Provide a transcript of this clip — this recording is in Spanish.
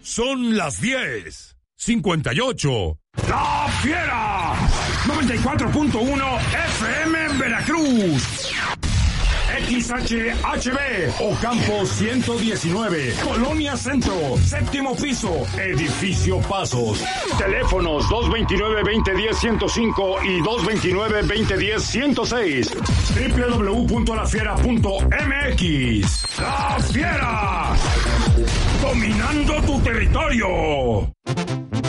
Son las 10:58. ¡La Fiera! 94.1 FM en Veracruz. XHHB, Ocampo 119, Colonia Centro, séptimo piso, Edificio Pasos. Teléfonos 229-2010-105 y 229-2010-106. www.lafiera.mx. ¡La Fiera! ¡Dominando tu territorio!